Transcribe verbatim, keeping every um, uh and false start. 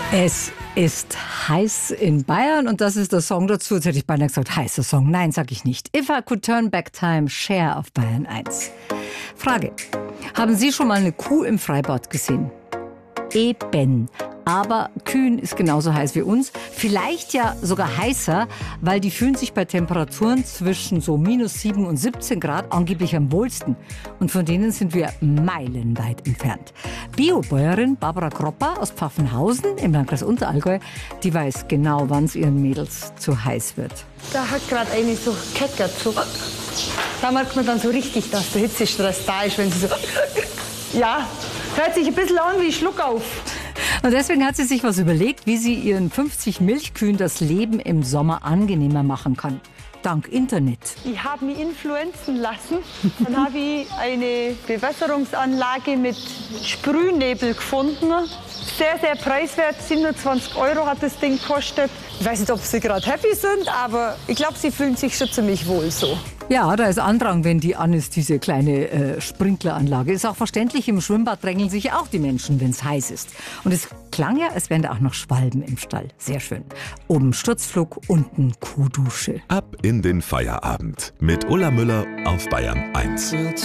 Es ist heiß in Bayern und das ist der Song dazu. Jetzt hätte ich beinahe gesagt, heißer Song. Nein, sag ich nicht. If I Could Turn Back Time, Cher auf Bayern eins. Frage: Haben Sie schon mal eine Kuh im Freibad gesehen? Eben. Aber Kühen ist genauso heiß wie uns. Vielleicht ja sogar heißer, weil die fühlen sich bei Temperaturen zwischen so minus sieben und siebzehn Grad angeblich am wohlsten. Und von denen sind wir meilenweit entfernt. Biobäuerin Barbara Kropper aus Pfaffenhausen im Landkreis Unterallgäu, die weiß genau, wann es ihren Mädels zu heiß wird. Da hat gerade eine so keckert. So. Da merkt man dann so richtig, dass der Hitzestress da ist, wenn sie so... Ja, hört sich ein bisschen an wie Schluckauf. Und deswegen hat sie sich was überlegt, wie sie ihren fünfzig Milchkühen das Leben im Sommer angenehmer machen kann. Dank Internet. Ich habe mich influenzen lassen. Dann habe ich eine Bewässerungsanlage mit Sprühnebel gefunden. Sehr, sehr preiswert. siebenundzwanzig Euro hat das Ding gekostet. Ich weiß nicht, ob sie gerade happy sind, aber ich glaube, sie fühlen sich schon ziemlich wohl so. Ja, da ist Andrang, wenn die an ist, diese kleine äh, Sprinkleranlage. Ist auch verständlich, im Schwimmbad drängeln sich auch die Menschen, wenn es heiß ist. Und es klang ja, als wären da auch noch Schwalben im Stall. Sehr schön. Oben Sturzflug, unten Kuhdusche. Ab in den Feierabend mit Ulla Müller auf Bayern eins.